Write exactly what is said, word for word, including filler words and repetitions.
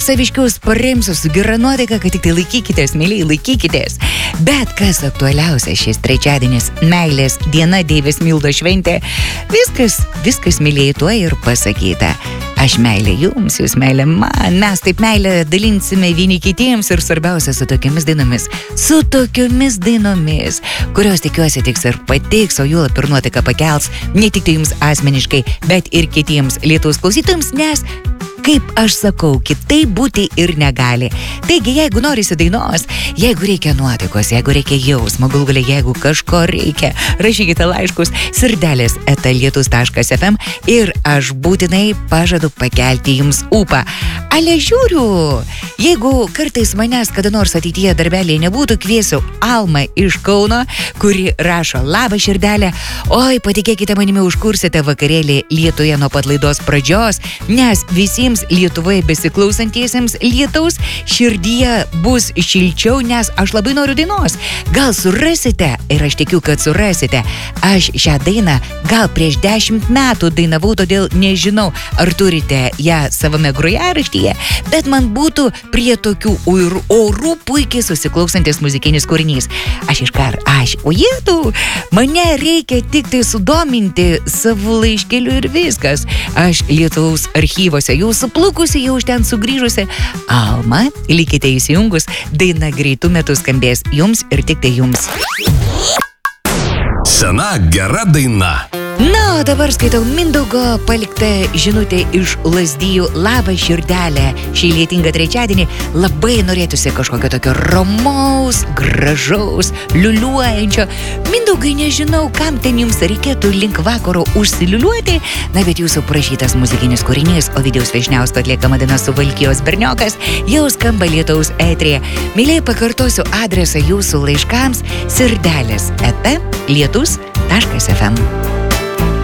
saviškius paremsiu su gera nuotaika, kad tik tai laikykitės, mėlyje, laikykitės. Bet kas aktualiausia šis trečiadienis, meilės diena, Deivės Mildos šventė, viskas, viskas mėlyje tuo ir pasakyta. Aš meilė jums, jūs meilė man, mes taip meilę dalinsime vieni kitiems ir svarbiausia su tokiamis dainomis, su tokiomis dainomis, kurios tikiuosi tiks ir patiks, o juolab ir nuotaiką pakels ne tik tai jums asmeniškai, bet ir kitiems Lietuvos klausytojams, nes kaip aš sakau, kitaip būti ir negali. Taigi, jeigu norisi dainos, jeigu reikia nuotaikos, jeigu reikia jausmo, galų gale, jeigu kažko reikia, rašykite laiškus sirdelės eta lietus taškas ef em ir aš būtinai pažadu pakelti jums ūpą. Ale žiūriu, jeigu kartais manęs kada nors ateityje darbelėje nebūtų, kviesiu Almą iš Kauno, kuri rašo: labą širdelę, oi, patikėkite manimi, užkursite vakarėlį Lietuje nuo pat laidos pradžios, nes visiems Lietuvoje besiklausantiesiems lietaus širdyje bus šilčiau, nes aš labai noriu dainos. Gal surasite, ir aš tikiu, kad surasite. Aš šią dainą gal prieš dešimt metų dainavau, todėl nežinau, ar turite ją savame grojaraštyje, bet man būtų prie tokių orų puikiai susiklausantis muzikinis kūrinys. Aš iškar, aš, o jėtų, mane reikia tik tai sudominti savo laiškeliu ir viskas. Aš Lietuvos archyvose jau suplukusi, jau iš ten sugrįžusi. Alma, likite įsijungus, daina greitų metų skambės jums ir tik tai jums. Sena gera daina. Na, o dabar skaitau Mindaugo paliktą žinutę iš Lazdijų. Labą širdelę, šį lietingą trečiadienį labai norėtųsi kažkokio tokio ramaus, gražaus, liuliuojančio. Mindaugai, nežinau, kam ten jums reikėtų link vakaro užsiliuliuoti, na, bet jūsų prašytas muzikinis kūrinys, Ovidijaus Vyšniausko atliekama daina Suvalkijos berniokas, jau skamba Lietaus eteryje. Mėlyje, pakartosiu adresą jūsų laiškams: sirdelės eta lietus taškas ef em.